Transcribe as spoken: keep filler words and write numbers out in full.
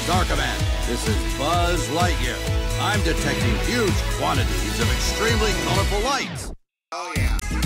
Star Command, this is Buzz Lightyear. I'm detecting huge quantities of extremely colorful lights. Oh, yeah.